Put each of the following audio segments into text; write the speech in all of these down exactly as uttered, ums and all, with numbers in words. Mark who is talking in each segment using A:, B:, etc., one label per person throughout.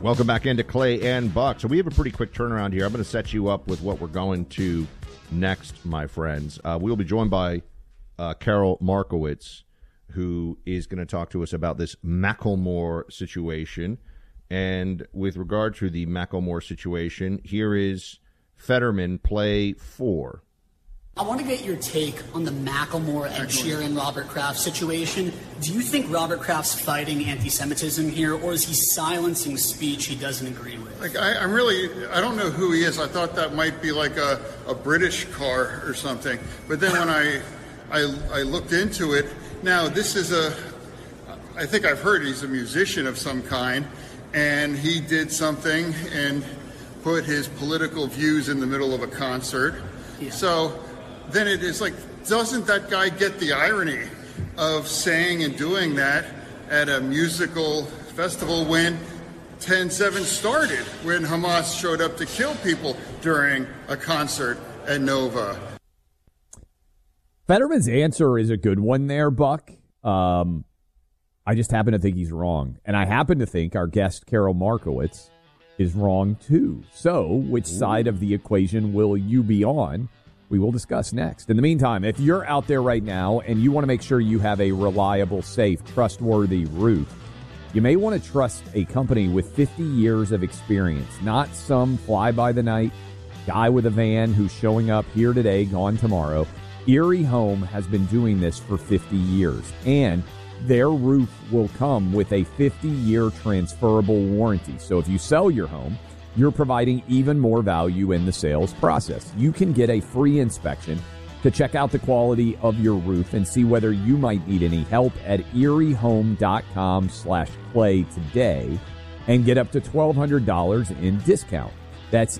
A: Welcome back into Clay and Buck. So we have a pretty quick turnaround here. I'm going to set you up with what we're going to next, my friends. Uh, we'll be joined by uh, Carol Markowitz, who is going to talk to us about this Macklemore situation. And with regard to the Macklemore situation, here is Fetterman, play four.
B: I want to get your take on the Macklemore, Ed Sheeran, Robert Kraft situation. Do you think Robert Kraft's fighting anti-Semitism here, or is he silencing speech he doesn't agree with?
C: Like, I, I'm really, I don't know who he is. I thought that might be like a, a British car or something. But then when I, I, I looked into it, now this is a, I think I've heard he's a musician of some kind, and he did something and put his political views in the middle of a concert. Yeah. So then it is like, doesn't that guy get the irony of saying and doing that at a musical festival when ten seven started, when Hamas showed up to kill people during a concert at Nova?
D: Fetterman's answer is a good one there, Buck. Um, I just happen to think he's wrong. And I happen to think our guest, Carol Markowitz, is wrong too. So which side of the equation will you be on? We will discuss next. In the meantime, if you're out there right now and you want to make sure you have a reliable, safe, trustworthy roof, you may want to trust a company with fifty years of experience, not some fly-by-the-night guy with a van who's showing up here today, gone tomorrow. Erie Home has been doing this for fifty years, and their roof will come with a fifty-year transferable warranty. So if you sell your home, you're providing even more value in the sales process. You can get a free inspection to check out the quality of your roof and see whether you might need any help at eriehome.com slash clay today and get up to twelve hundred dollars in discount. That's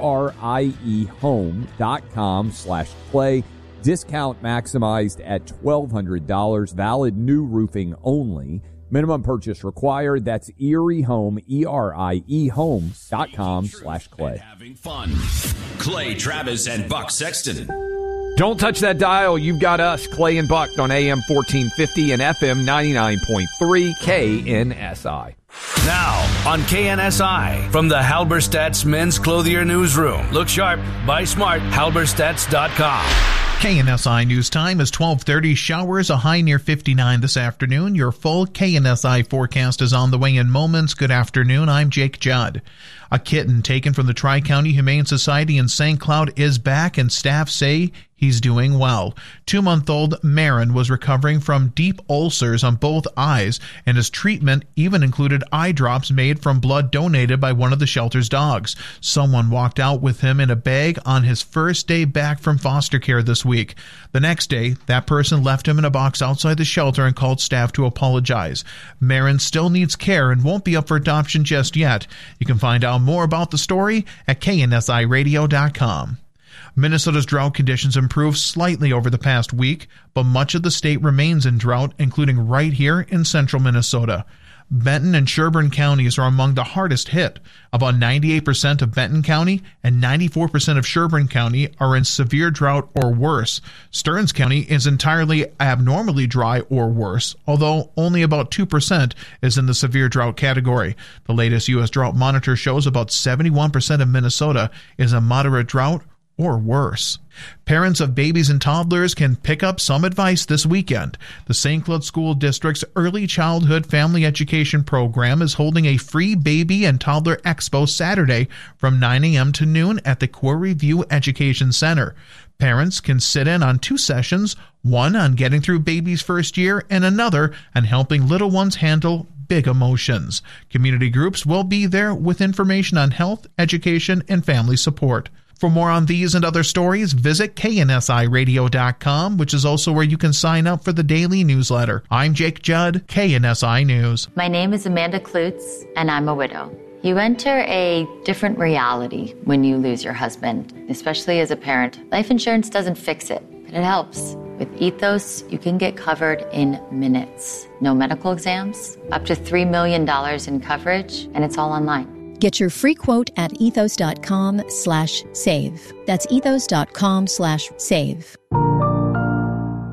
D: E-R-I-E home.com slash clay. Discount maximized at twelve hundred dollars. Valid new roofing only. Minimum purchase required. That's Erie Home, E R I E home dot com slash clay.
E: Having fun. Clay Travis and Buck Sexton.
D: Don't touch that dial. You've got us, Clay and Buck, on A M fourteen fifty and F M ninety-nine point three K N S I.
E: Now on K N S I from the Halberstadt's Men's Clothier Newsroom. Look sharp, buy smart, halberstadts dot com.
F: K N S I News Time is twelve thirty. Showers, a high near fifty-nine this afternoon. Your full K N S I forecast is on the way in moments. Good afternoon. I'm Jake Judd. A kitten taken from the Tri-County Humane Society in Saint Cloud is back, and staff say he's doing well. Two-month-old Marin was recovering from deep ulcers on both eyes, and his treatment even included eye drops made from blood donated by one of the shelter's dogs. Someone walked out with him in a bag on his first day back from foster care this week. The next day, that person left him in a box outside the shelter and called staff to apologize. Marin still needs care and won't be up for adoption just yet. You can find out more about the story at K N S I radio dot com. Minnesota's drought conditions improved slightly over the past week, but much of the state remains in drought, including right here in central Minnesota. Benton and Sherburne counties are among the hardest hit. About ninety-eight percent of Benton County and ninety-four percent of Sherburne County are in severe drought or worse. Stearns County is entirely abnormally dry or worse, although only about two percent is in the severe drought category. The latest U S Drought Monitor shows about seventy-one percent of Minnesota is in moderate drought or worse. Parents of babies and toddlers can pick up some advice this weekend. The Saint Cloud School District's Early Childhood Family Education Program is holding a free baby and toddler expo Saturday from nine a.m. to noon at the Quarry View Education Center. Parents can sit in on two sessions, one on getting through baby's first year and another on helping little ones handle big emotions. Community groups will be there with information on health, education, and family support. For more on these and other stories, visit K N S I radio dot com, which is also where you can sign up for the daily newsletter. I'm Jake Judd, K N S I News.
G: My name is Amanda Klutz, and I'm a widow. You enter a different reality when you lose your husband, especially as a parent. Life insurance doesn't fix it, but it helps. With Ethos, you can get covered in minutes. No medical exams, up to three million dollars in coverage, and it's all online.
H: Get your free quote at ethos.com slash save. That's ethos.com slash save.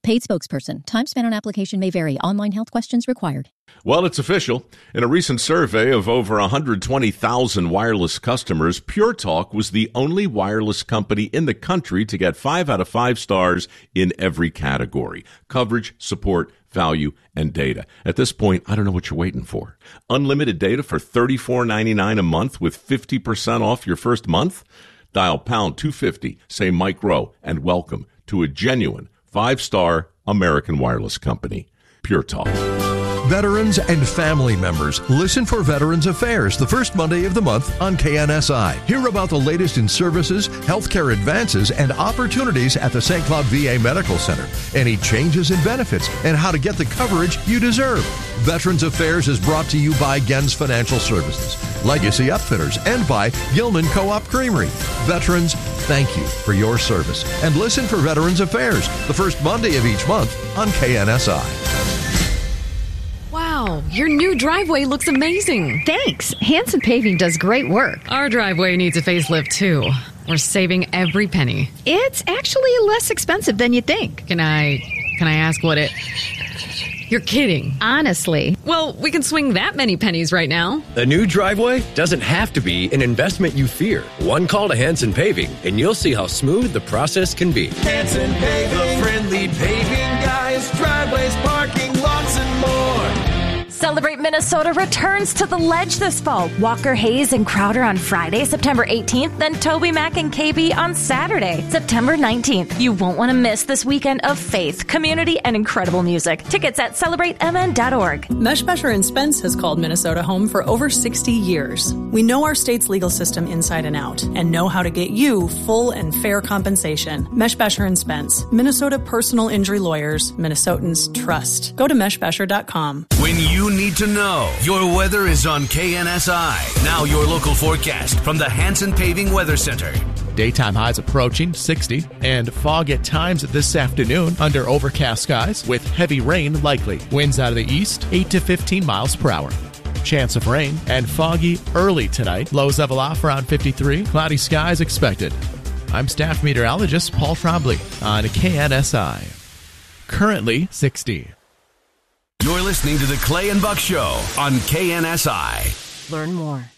H: Paid spokesperson. Time spent on application may vary. Online health questions required.
I: Well, it's official. In a recent survey of over one hundred twenty thousand wireless customers, Pure Talk was the only wireless company in the country to get five out of five stars in every category: coverage, support, value, and data. At this point, I don't know what you're waiting for. Unlimited data for thirty-four ninety-nine a month with fifty percent off your first month? Dial pound two fifty, say Mike Rowe, and welcome to a genuine five-star American wireless company. Pure Talk.
J: Veterans and family members, listen for Veterans Affairs the first Monday of the month on K N S I. Hear about the latest in services, healthcare advances, and opportunities at the Saint Cloud V A Medical Center. Any changes in benefits and how to get the coverage you deserve. Veterans Affairs is brought to you by Gens Financial Services, Legacy Upfitters, and by Gilman Co-op Creamery. Veterans, thank you for your service. And listen for Veterans Affairs the first Monday of each month on K N S I.
K: Wow, your new driveway looks amazing.
L: Thanks. Hanson Paving does great work.
K: Our driveway needs a facelift, too. We're saving every penny.
L: It's actually less expensive than you think.
K: Can I, can I ask what it... You're kidding.
L: Honestly.
K: Well, we can swing that many pennies right now.
M: A new driveway doesn't have to be an investment you fear. One call to Hanson Paving, and you'll see how smooth the process can be.
N: Hanson Paving, the friendly paving guys, driveways, parking lots, and more.
O: Celebrate Minnesota returns to the Ledge this fall. Walker Hayes and Crowder on Friday, September eighteenth, then Toby Mac and K B on Saturday, September nineteenth. You won't want to miss this weekend of faith, community, and incredible music. Tickets at celebrate m n dot org.
P: Meshbesher and Spence has called Minnesota home for over sixty years. We know our state's legal system inside and out and know how to get you full and fair compensation. Meshbesher and Spence, Minnesota personal injury lawyers, Minnesotans trust. Go to meshbesher dot com.
E: When you need to know, your weather is on K N S I. Now your local forecast from the Hanson Paving Weather Center.
Q: Daytime highs approaching sixty and fog at times this afternoon under overcast skies with heavy rain likely. Winds out of the east, eight to fifteen miles per hour. Chance of rain and foggy early tonight. Lows level off around fifty-three. Cloudy skies expected. I'm staff meteorologist Paul Trombley on K N S I. Currently sixty.
E: You're listening to the Clay and Buck Show on K N S I.
O: Learn more